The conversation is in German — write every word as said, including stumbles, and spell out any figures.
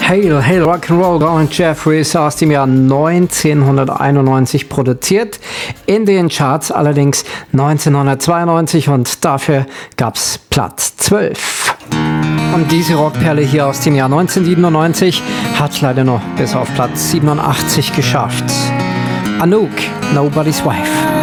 Hail, Hail, Rock'n'Roll, Colin Jeffries aus dem Jahr neunzehnhunderteinundneunzig produziert, in den Charts allerdings neunzehnhundertzweiundneunzig und dafür gab's Platz zwölf. Und diese Rockperle hier aus dem Jahr neunzehnhundertsiebenundneunzig hat leider noch bis auf Platz siebenundachtzig geschafft. Anouk, Nobody's Wife.